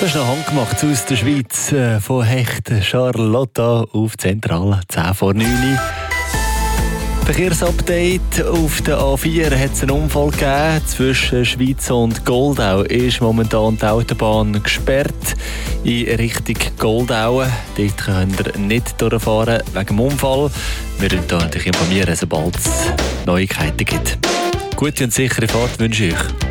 Das ist noch handgemacht aus der Schweiz von Hecht Charlotte auf Zentrale 10 vor 9. Verkehrsupdate. Auf der A4 hat es einen Unfall gegeben. Zwischen Schweiz und Goldau ist momentan die Autobahn gesperrt in Richtung Goldau. Dort könnt ihr nicht durchfahren wegen dem Unfall. Wir werden euch informieren, sobald es Neuigkeiten gibt. Gute und sichere Fahrt wünsche ich euch.